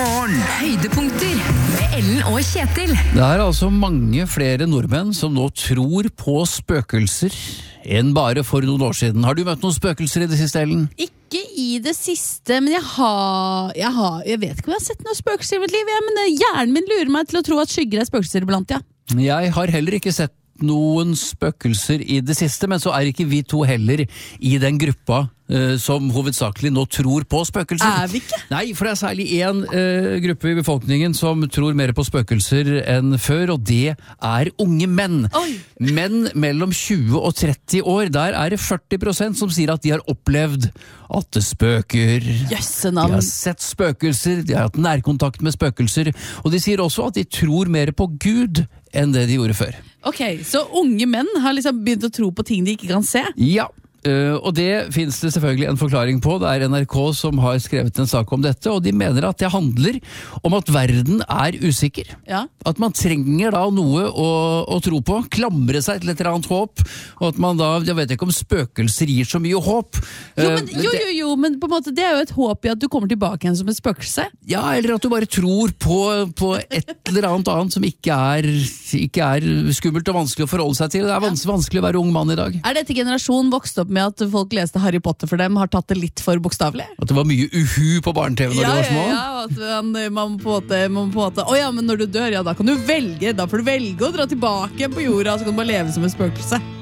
Morgen. Høydepunkter med Ellen og Kjetil. Det er altså mange flere nordmenn som nå tror på spøkelser enn bare for noen år siden. Har du møtt noen spøkelser i det siste, Ellen? Ikke i det siste, men jeg vet ikke om jeg har sett noen spøkelser i mitt liv, men hjernen min lurer meg til å tro at skygger er spøkelser iblant, ja. Jeg har heller ikke sett noen spøkelser i det siste, men så er ikke vi to heller i den gruppa som hovedsakelig nå tror på spøkelser. Er vi ikke? Nei, for det er særlig en gruppe i befolkningen som tror mer på spøkelser enn før, og det er unge menn. Oi. Menn mellom 20 og 30 år, der er det 40% som sier at de har opplevd at det spøker. Jøssenavn. De har sett spøkelser, de har hatt nærkontakt med spøkelser, og de sier også at de tror mer på Gud enn det de gjorde før. Ok, så unge menn har liksom begynt å tro på ting de ikke kan se? Ja, og det finnes det selvfølgelig en forklaring på. Det er NRK som har skrevet en sak om dette, og de mener at det handler om at verden er usikker. Ja. At man trenger da noe å tro på, klamre seg til et eller annet håp, og at man da, jeg vet ikke om spøkelser gir så mye håp. Jo, men på en måte det er jo et håp i at du kommer tilbake igjen som et spøkelse. Ja, eller at du bare tror på et eller annet som ikke er skummelt og vanskelig å forholde seg til. Det er vanskelig å være ung mann i dag. Er dette generasjon vokst opp med at folk leste Harry Potter for dem, har tatt det litt for bokstavelig? At det var mye uhu på barne-TV når de var små? Ja, at man på en måte, men når du dør, ja, da kan du velge, da får du velge å dra tilbake på jorda, så kan du bare leve som et spøkelse.